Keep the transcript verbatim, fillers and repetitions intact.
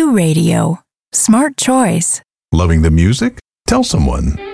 Radio. Smart choice. Loving the music? Tell someone.